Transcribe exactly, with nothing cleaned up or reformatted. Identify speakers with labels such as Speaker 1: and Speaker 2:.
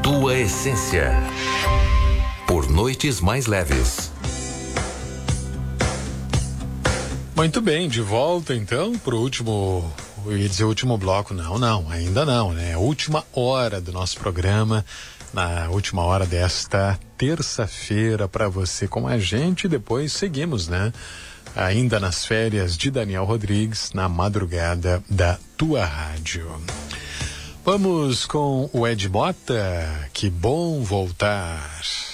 Speaker 1: tua essência. Por noites mais leves.
Speaker 2: Muito bem, de volta então pro último, eu ia dizer último bloco, não, não, ainda não, né? Última hora do nosso programa, na última hora desta terça-feira para você com a gente, depois seguimos, né? Ainda nas férias de Daniel Rodrigues, na madrugada da tua rádio. Vamos com o Ed Mota, que bom voltar.